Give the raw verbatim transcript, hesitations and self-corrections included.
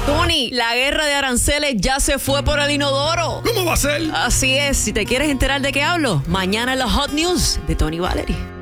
Tony, la guerra de aranceles ya se fue por el inodoro. ¿Cómo va a ser? Así es, si te quieres enterar de qué hablo, mañana en los Hot News de Tony Valery.